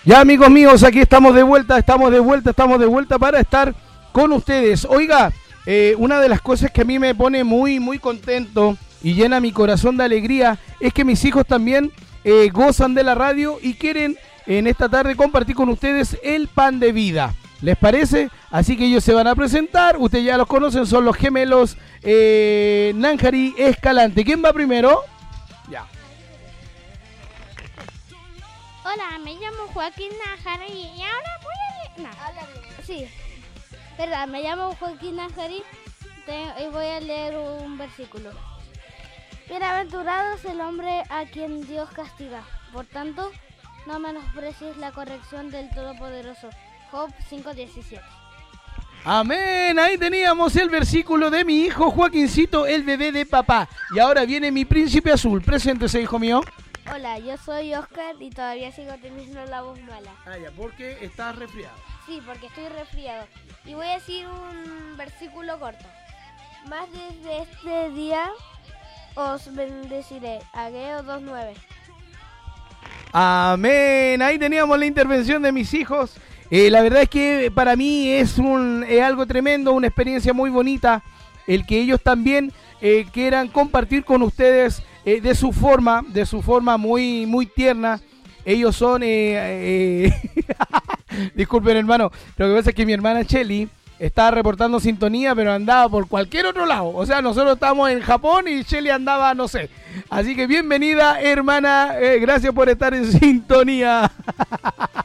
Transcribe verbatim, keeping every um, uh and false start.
Ya, amigos míos, aquí estamos de vuelta, estamos de vuelta, estamos de vuelta para estar con ustedes. Oiga, eh, una de las cosas que a mí me pone muy, muy contento y llena mi corazón de alegría es que mis hijos también eh, gozan de la radio y quieren en esta tarde compartir con ustedes el pan de vida. ¿Les parece? Así que ellos se van a presentar, ustedes ya los conocen, son los gemelos eh, Nájari Escalante. ¿Quién va primero? Ya. Hola, me llamo Joaquín Nájari y ahora voy a leer... No. Habla bien. Sí, verdad, me llamo Joaquín Nájari y voy a leer un versículo. Bienaventurado es el hombre a quien Dios castiga, por tanto, no menosprecies la corrección del Todopoderoso. Job cinco diecisiete. Amén, ahí teníamos el versículo de mi hijo Joaquincito, el bebé de papá. Y ahora viene mi príncipe azul. Preséntese, hijo mío. Hola, yo soy Oscar y todavía sigo teniendo la voz mala. Ah, ya, porque estás resfriado. Sí, porque estoy resfriado. Y voy a decir un versículo corto. Más desde este día os bendeciré. Ageo dos nueve. Amén, ahí teníamos la intervención de mis hijos. Eh, la verdad es que para mí es, un, es algo tremendo, una experiencia muy bonita, el que ellos también eh, quieran compartir con ustedes eh, de su forma, de su forma muy, muy tierna. Ellos son, eh, eh, disculpen hermano, lo que pasa es que mi hermana Shelly estaba reportando sintonía, pero andaba por cualquier otro lado. O sea, nosotros estamos en Japón y Shelly andaba, no sé. Así que bienvenida hermana, eh, gracias por estar en sintonía.